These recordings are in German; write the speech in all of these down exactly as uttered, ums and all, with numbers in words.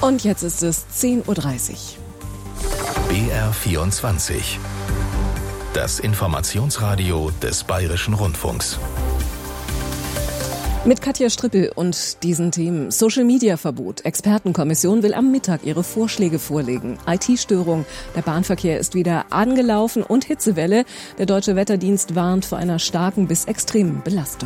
Und jetzt ist es zehn Uhr dreißig. B R vierundzwanzig. Das Informationsradio des Bayerischen Rundfunks. Mit Katja Strippel und diesen Themen. Social-Media-Verbot. Expertenkommission will am Mittag ihre Vorschläge vorlegen. I T-Störung. Der Bahnverkehr ist wieder angelaufen und Hitzewelle. Der Deutsche Wetterdienst warnt vor einer starken bis extremen Belastung.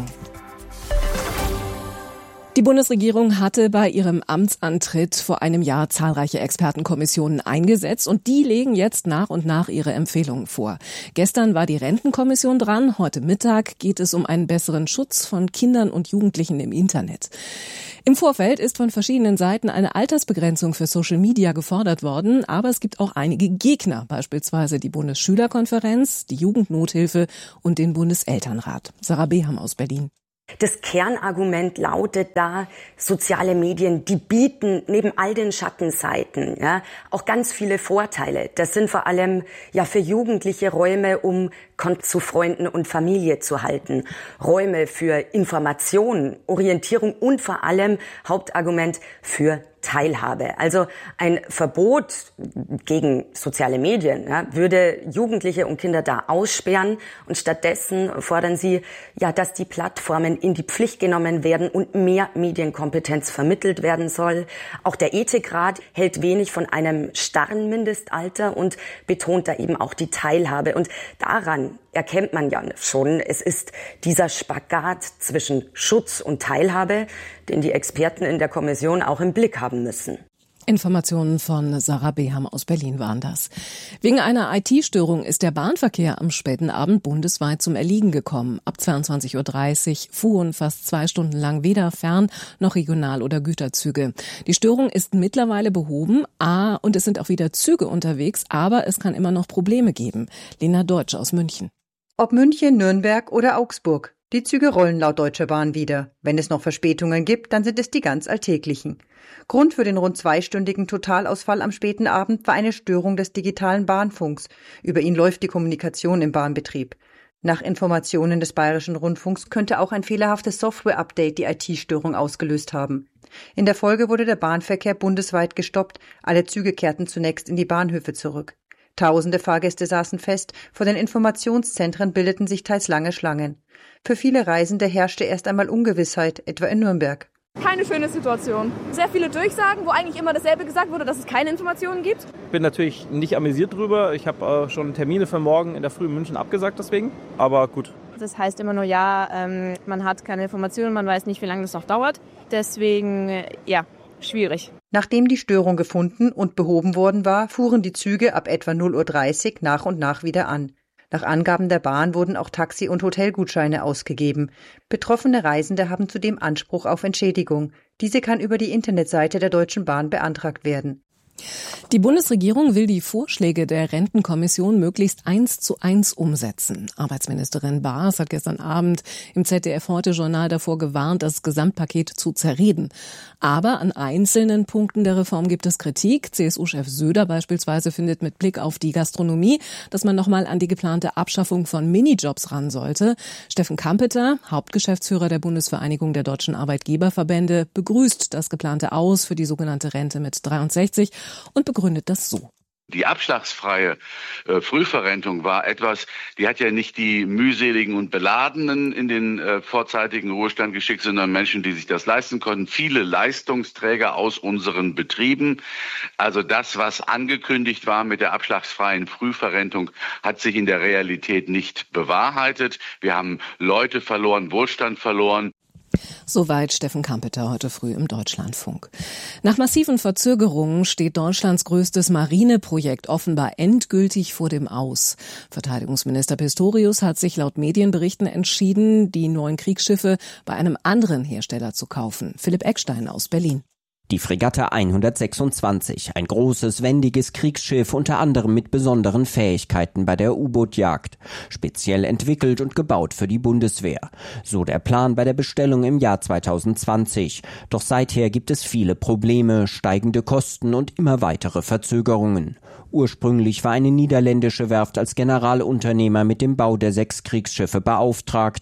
Die Bundesregierung hatte bei ihrem Amtsantritt vor einem Jahr zahlreiche Expertenkommissionen eingesetzt und die legen jetzt nach und nach ihre Empfehlungen vor. Gestern war die Rentenkommission dran, heute Mittag geht es um einen besseren Schutz von Kindern und Jugendlichen im Internet. Im Vorfeld ist von verschiedenen Seiten eine Altersbegrenzung für Social Media gefordert worden, aber es gibt auch einige Gegner, beispielsweise die Bundesschülerkonferenz, die Jugendnothilfe und den Bundeselternrat. Sarah Beham aus Berlin. Das Kernargument lautet da, soziale Medien, die bieten neben all den Schattenseiten ja, auch ganz viele Vorteile. Das sind vor allem ja für Jugendliche Räume, um Kontakt zu Freunden und Familie zu halten. Räume für Information, Orientierung und vor allem Hauptargument für Teilhabe. Also ein Verbot gegen soziale Medien ja, würde Jugendliche und Kinder da aussperren und stattdessen fordern sie, ja, dass die Plattformen in die Pflicht genommen werden und mehr Medienkompetenz vermittelt werden soll. Auch der Ethikrat hält wenig von einem starren Mindestalter und betont da eben auch die Teilhabe. Und daran erkennt man ja schon, es ist dieser Spagat zwischen Schutz und Teilhabe, den die Experten in der Kommission auch im Blick haben müssen. Informationen von Sarah Beham aus Berlin waren das. Wegen einer I T-Störung ist der Bahnverkehr am späten Abend bundesweit zum Erliegen gekommen. Ab zweiundzwanzig Uhr dreißig fuhren fast zwei Stunden lang weder Fern- noch Regional- oder Güterzüge. Die Störung ist mittlerweile behoben, ah, und es sind auch wieder Züge unterwegs, aber es kann immer noch Probleme geben. Lena Deutsch aus München. Ob München, Nürnberg oder Augsburg. Die Züge rollen laut Deutscher Bahn wieder. Wenn es noch Verspätungen gibt, dann sind es die ganz alltäglichen. Grund für den rund zweistündigen Totalausfall am späten Abend war eine Störung des digitalen Bahnfunks. Über ihn läuft die Kommunikation im Bahnbetrieb. Nach Informationen des Bayerischen Rundfunks könnte auch ein fehlerhaftes Software-Update die I T-Störung ausgelöst haben. In der Folge wurde der Bahnverkehr bundesweit gestoppt. Alle Züge kehrten zunächst in die Bahnhöfe zurück. Tausende Fahrgäste saßen fest, vor den Informationszentren bildeten sich teils lange Schlangen. Für viele Reisende herrschte erst einmal Ungewissheit, etwa in Nürnberg. Keine schöne Situation. Sehr viele Durchsagen, wo eigentlich immer dasselbe gesagt wurde, dass es keine Informationen gibt. Bin natürlich nicht amüsiert drüber. Ich habe äh, schon Termine für morgen in der Früh in München abgesagt deswegen, aber gut. Das heißt immer nur, ja, ähm, man hat keine Informationen, man weiß nicht, wie lange das noch dauert. Deswegen, äh, ja, schwierig. Nachdem die Störung gefunden und behoben worden war, fuhren die Züge ab etwa null Uhr dreißig nach und nach wieder an. Nach Angaben der Bahn wurden auch Taxi- und Hotelgutscheine ausgegeben. Betroffene Reisende haben zudem Anspruch auf Entschädigung. Diese kann über die Internetseite der Deutschen Bahn beantragt werden. Die Bundesregierung will die Vorschläge der Rentenkommission möglichst eins zu eins umsetzen. Arbeitsministerin Baas hat gestern Abend im Z D F-Heute-Journal davor gewarnt, das Gesamtpaket zu zerreden. Aber an einzelnen Punkten der Reform gibt es Kritik. C S U-Chef Söder beispielsweise findet mit Blick auf die Gastronomie, dass man nochmal an die geplante Abschaffung von Minijobs ran sollte. Steffen Kampeter, Hauptgeschäftsführer der Bundesvereinigung der deutschen Arbeitgeberverbände, begrüßt das geplante Aus für die sogenannte Rente mit dreiundsechzig und begründet das so. Die abschlagsfreie äh, Frühverrentung war etwas, die hat ja nicht die mühseligen und Beladenen in den äh, vorzeitigen Ruhestand geschickt, sondern Menschen, die sich das leisten konnten. Viele Leistungsträger aus unseren Betrieben. Also das, was angekündigt war mit der abschlagsfreien Frühverrentung, hat sich in der Realität nicht bewahrheitet. Wir haben Leute verloren, Wohlstand verloren. Soweit Steffen Kampeter heute früh im Deutschlandfunk. Nach massiven Verzögerungen steht Deutschlands größtes Marineprojekt offenbar endgültig vor dem Aus. Verteidigungsminister Pistorius hat sich laut Medienberichten entschieden, die neuen Kriegsschiffe bei einem anderen Hersteller zu kaufen. Philipp Eckstein aus Berlin. Die Fregatte hundertsechsundzwanzig, ein großes, wendiges Kriegsschiff, unter anderem mit besonderen Fähigkeiten bei der U-Boot-Jagd. Speziell entwickelt und gebaut für die Bundeswehr. So der Plan bei der Bestellung im Jahr zweitausendzwanzig. Doch seither gibt es viele Probleme, steigende Kosten und immer weitere Verzögerungen. Ursprünglich war eine niederländische Werft als Generalunternehmer mit dem Bau der sechs Kriegsschiffe beauftragt.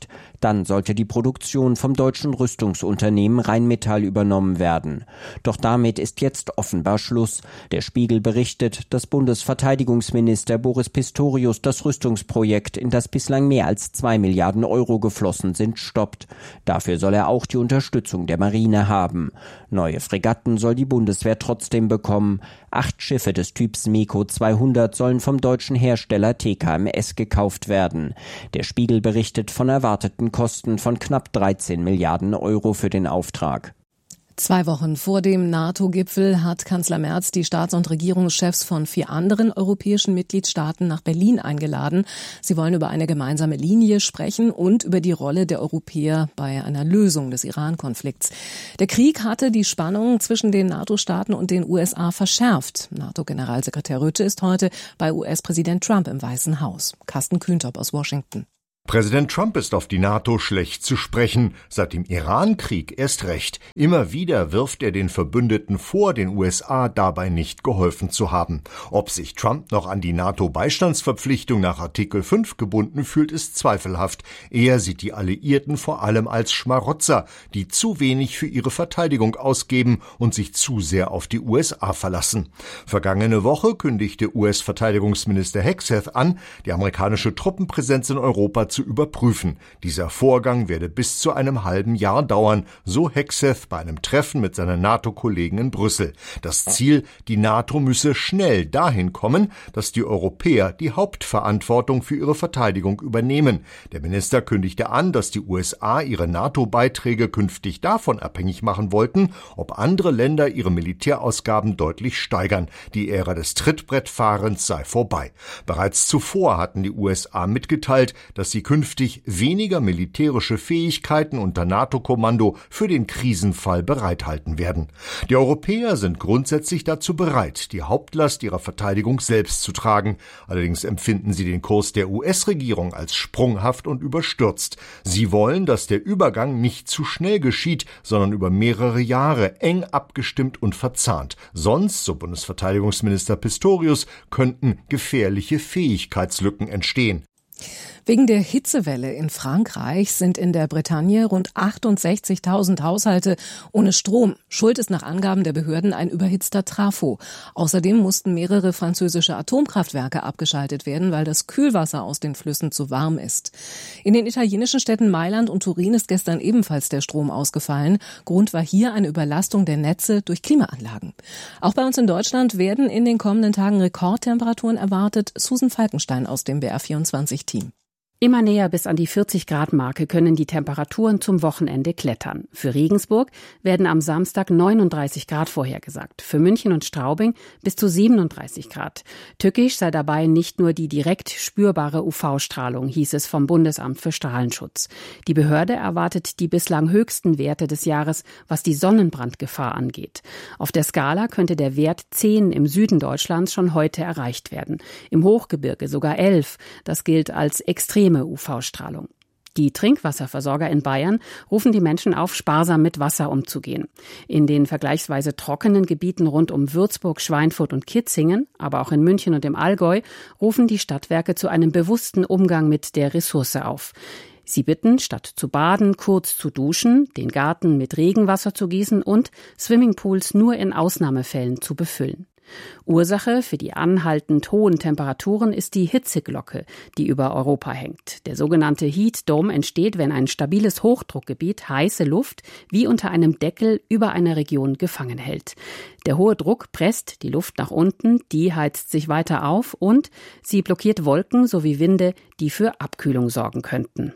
Dann sollte die Produktion vom deutschen Rüstungsunternehmen Rheinmetall übernommen werden. Doch damit ist jetzt offenbar Schluss. Der Spiegel berichtet, dass Bundesverteidigungsminister Boris Pistorius das Rüstungsprojekt, in das bislang mehr als zwei Milliarden Euro geflossen sind, stoppt. Dafür soll er auch die Unterstützung der Marine haben. Neue Fregatten soll die Bundeswehr trotzdem bekommen. Acht Schiffe des Typs MEKO zweihundert sollen vom deutschen Hersteller T K M S gekauft werden. Der Spiegel berichtet von erwarteten Kosten von knapp dreizehn Milliarden Euro für den Auftrag. Zwei Wochen vor dem NATO-Gipfel hat Kanzler Merz die Staats- und Regierungschefs von vier anderen europäischen Mitgliedstaaten nach Berlin eingeladen. Sie wollen über eine gemeinsame Linie sprechen und über die Rolle der Europäer bei einer Lösung des Iran-Konflikts. Der Krieg hatte die Spannungen zwischen den NATO-Staaten und den U S A verschärft. NATO-Generalsekretär Rutte ist heute bei U S-Präsident Trump im Weißen Haus. Carsten Kühntop aus Washington. Präsident Trump ist auf die NATO schlecht zu sprechen, seit dem Iran-Krieg erst recht. Immer wieder wirft er den Verbündeten vor, den U S A dabei nicht geholfen zu haben. Ob sich Trump noch an die NATO-Beistandsverpflichtung nach Artikel fünf gebunden fühlt, ist zweifelhaft. Er sieht die Alliierten vor allem als Schmarotzer, die zu wenig für ihre Verteidigung ausgeben und sich zu sehr auf die U S A verlassen. Vergangene Woche kündigte U S-Verteidigungsminister Hegseth an, die amerikanische Truppenpräsenz in Europa zu überprüfen. Dieser Vorgang werde bis zu einem halben Jahr dauern, so Hegseth bei einem Treffen mit seinen NATO-Kollegen in Brüssel. Das Ziel, die NATO müsse schnell dahin kommen, dass die Europäer die Hauptverantwortung für ihre Verteidigung übernehmen. Der Minister kündigte an, dass die U S A ihre NATO-Beiträge künftig davon abhängig machen wollten, ob andere Länder ihre Militärausgaben deutlich steigern. Die Ära des Trittbrettfahrens sei vorbei. Bereits zuvor hatten die U S A mitgeteilt, dass sie künftig weniger militärische Fähigkeiten unter NATO-Kommando für den Krisenfall bereithalten werden. Die Europäer sind grundsätzlich dazu bereit, die Hauptlast ihrer Verteidigung selbst zu tragen. Allerdings empfinden sie den Kurs der U S-Regierung als sprunghaft und überstürzt. Sie wollen, dass der Übergang nicht zu schnell geschieht, sondern über mehrere Jahre eng abgestimmt und verzahnt. Sonst, so Bundesverteidigungsminister Pistorius, könnten gefährliche Fähigkeitslücken entstehen. Wegen der Hitzewelle in Frankreich sind in der Bretagne rund achtundsechzigtausend Haushalte ohne Strom. Schuld ist nach Angaben der Behörden ein überhitzter Trafo. Außerdem mussten mehrere französische Atomkraftwerke abgeschaltet werden, weil das Kühlwasser aus den Flüssen zu warm ist. In den italienischen Städten Mailand und Turin ist gestern ebenfalls der Strom ausgefallen. Grund war hier eine Überlastung der Netze durch Klimaanlagen. Auch bei uns in Deutschland werden in den kommenden Tagen Rekordtemperaturen erwartet. Susan Falkenstein aus dem B R vierundzwanzig-Team. Immer näher bis an die vierzig-Grad-Marke können die Temperaturen zum Wochenende klettern. Für Regensburg werden am Samstag neununddreißig Grad vorhergesagt. Für München und Straubing bis zu siebenunddreißig Grad. Tückisch sei dabei nicht nur die direkt spürbare U V-Strahlung, hieß es vom Bundesamt für Strahlenschutz. Die Behörde erwartet die bislang höchsten Werte des Jahres, was die Sonnenbrandgefahr angeht. Auf der Skala könnte der Wert zehn im Süden Deutschlands schon heute erreicht werden. Im Hochgebirge sogar elf. Das gilt als extrem U V-Strahlung. Die Trinkwasserversorger in Bayern rufen die Menschen auf, sparsam mit Wasser umzugehen. In den vergleichsweise trockenen Gebieten rund um Würzburg, Schweinfurt und Kitzingen, aber auch in München und im Allgäu, rufen die Stadtwerke zu einem bewussten Umgang mit der Ressource auf. Sie bitten, statt zu baden, kurz zu duschen, den Garten mit Regenwasser zu gießen und Swimmingpools nur in Ausnahmefällen zu befüllen. Ursache für die anhaltend hohen Temperaturen ist die Hitzeglocke, die über Europa hängt. Der sogenannte Heat Dome entsteht, wenn ein stabiles Hochdruckgebiet heiße Luft wie unter einem Deckel über einer Region gefangen hält. Der hohe Druck presst die Luft nach unten, die heizt sich weiter auf und sie blockiert Wolken sowie Winde, die für Abkühlung sorgen könnten.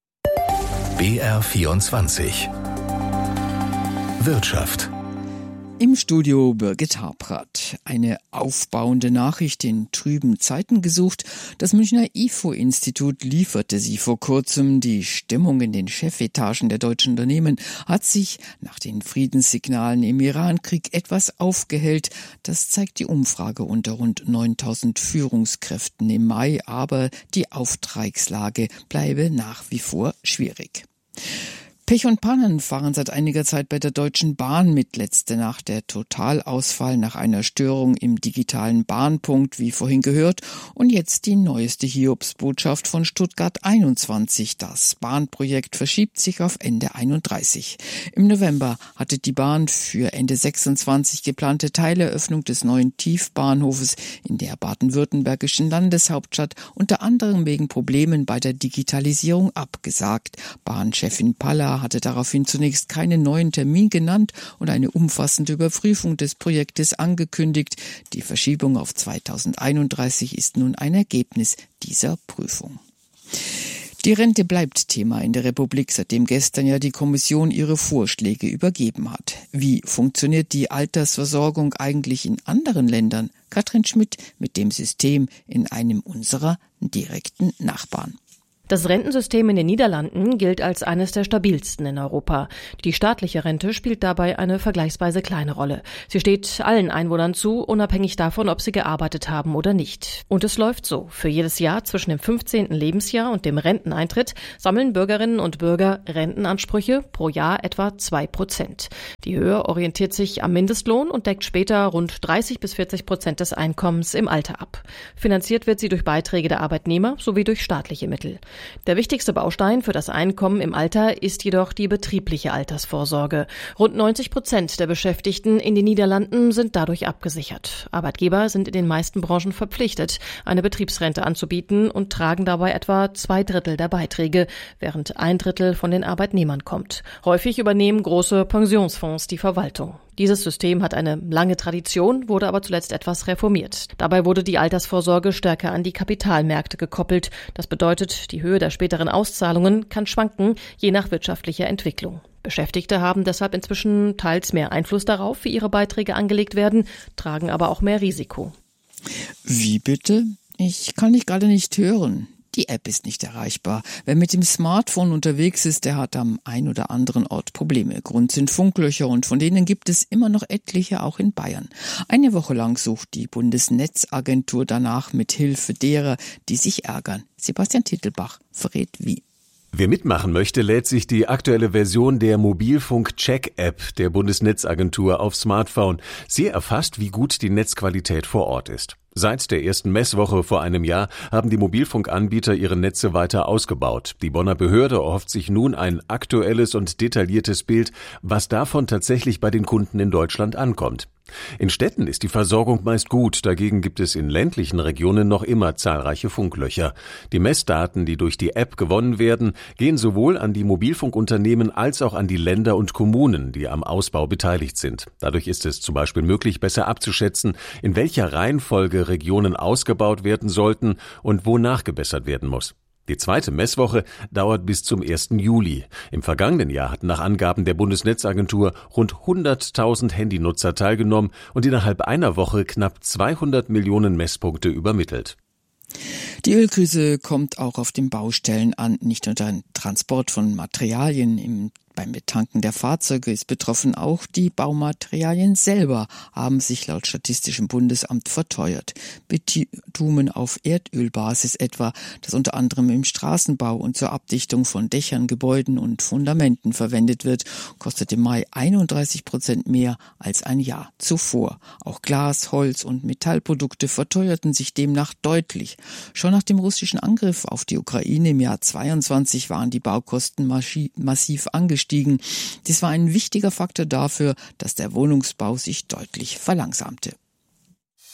B R vierundzwanzig Wirtschaft. Im Studio Birgit Habrath. Eine aufbauende Nachricht in trüben Zeiten gesucht. Das Münchner I F O-Institut lieferte sie vor kurzem. Die Stimmung in den Chefetagen der deutschen Unternehmen hat sich nach den Friedenssignalen im Iran-Krieg etwas aufgehellt. Das zeigt die Umfrage unter rund neuntausend Führungskräften im Mai. Aber die Auftragslage bleibe nach wie vor schwierig. Pech und Pannen fahren seit einiger Zeit bei der Deutschen Bahn mit. Letzte Nacht der Totalausfall nach einer Störung im digitalen Bahnpunkt, wie vorhin gehört. Und jetzt die neueste Hiobsbotschaft von Stuttgart einundzwanzig. Das Bahnprojekt verschiebt sich auf Ende einunddreißig. Im November hatte die Bahn für Ende sechsundzwanzig geplante Teileröffnung des neuen Tiefbahnhofes in der baden-württembergischen Landeshauptstadt unter anderem wegen Problemen bei der Digitalisierung abgesagt. Bahnchefin Paller hatte daraufhin zunächst keinen neuen Termin genannt und eine umfassende Überprüfung des Projektes angekündigt. Die Verschiebung auf zweitausendeinunddreißig ist nun ein Ergebnis dieser Prüfung. Die Rente bleibt Thema in der Republik, seitdem gestern ja die Kommission ihre Vorschläge übergeben hat. Wie funktioniert die Altersversorgung eigentlich in anderen Ländern? Katrin Schmidt mit dem System in einem unserer direkten Nachbarn. Das Rentensystem in den Niederlanden gilt als eines der stabilsten in Europa. Die staatliche Rente spielt dabei eine vergleichsweise kleine Rolle. Sie steht allen Einwohnern zu, unabhängig davon, ob sie gearbeitet haben oder nicht. Und es läuft so. Für jedes Jahr zwischen dem fünfzehnten Lebensjahr und dem Renteneintritt sammeln Bürgerinnen und Bürger Rentenansprüche, pro Jahr etwa zwei Prozent. Die Höhe orientiert sich am Mindestlohn und deckt später rund dreißig bis vierzig Prozent des Einkommens im Alter ab. Finanziert wird sie durch Beiträge der Arbeitnehmer sowie durch staatliche Mittel. Der wichtigste Baustein für das Einkommen im Alter ist jedoch die betriebliche Altersvorsorge. Rund neunzig Prozent der Beschäftigten in den Niederlanden sind dadurch abgesichert. Arbeitgeber sind in den meisten Branchen verpflichtet, eine Betriebsrente anzubieten und tragen dabei etwa zwei Drittel der Beiträge, während ein Drittel von den Arbeitnehmern kommt. Häufig übernehmen große Pensionsfonds die Verwaltung. Dieses System hat eine lange Tradition, wurde aber zuletzt etwas reformiert. Dabei wurde die Altersvorsorge stärker an die Kapitalmärkte gekoppelt. Das bedeutet, die Höhe der späteren Auszahlungen kann schwanken, je nach wirtschaftlicher Entwicklung. Beschäftigte haben deshalb inzwischen teils mehr Einfluss darauf, wie ihre Beiträge angelegt werden, tragen aber auch mehr Risiko. Wie bitte? Ich kann dich gerade nicht hören. Die App ist nicht erreichbar. Wer mit dem Smartphone unterwegs ist, der hat am ein oder anderen Ort Probleme. Grund sind Funklöcher und von denen gibt es immer noch etliche, auch in Bayern. Eine Woche lang sucht die Bundesnetzagentur danach mit Hilfe derer, die sich ärgern. Sebastian Tittelbach verrät wie. Wer mitmachen möchte, lädt sich die aktuelle Version der Mobilfunk-Check-App der Bundesnetzagentur aufs Smartphone. Sie erfasst, wie gut die Netzqualität vor Ort ist. Seit der ersten Messwoche vor einem Jahr haben die Mobilfunkanbieter ihre Netze weiter ausgebaut. Die Bonner Behörde erhofft sich nun ein aktuelles und detailliertes Bild, was davon tatsächlich bei den Kunden in Deutschland ankommt. In Städten ist die Versorgung meist gut, dagegen gibt es in ländlichen Regionen noch immer zahlreiche Funklöcher. Die Messdaten, die durch die App gewonnen werden, gehen sowohl an die Mobilfunkunternehmen als auch an die Länder und Kommunen, die am Ausbau beteiligt sind. Dadurch ist es zum Beispiel möglich, besser abzuschätzen, in welcher Reihenfolge Regionen ausgebaut werden sollten und wo nachgebessert werden muss. Die zweite Messwoche dauert bis zum ersten Juli. Im vergangenen Jahr hatten nach Angaben der Bundesnetzagentur rund hunderttausend Handynutzer teilgenommen und innerhalb einer Woche knapp zweihundert Millionen Messpunkte übermittelt. Die Ölkrise kommt auch auf den Baustellen an. Nicht nur der Transport von Materialien im Beim Betanken der Fahrzeuge ist betroffen, auch die Baumaterialien selber haben sich laut Statistischem Bundesamt verteuert. Bitumen auf Erdölbasis etwa, das unter anderem im Straßenbau und zur Abdichtung von Dächern, Gebäuden und Fundamenten verwendet wird, kostet im Mai einunddreißig Prozent mehr als ein Jahr zuvor. Auch Glas, Holz und Metallprodukte verteuerten sich demnach deutlich. Schon nach dem russischen Angriff auf die Ukraine im Jahr zweiundzwanzig waren die Baukosten massiv angestiegen. Dies war ein wichtiger Faktor dafür, dass der Wohnungsbau sich deutlich verlangsamte.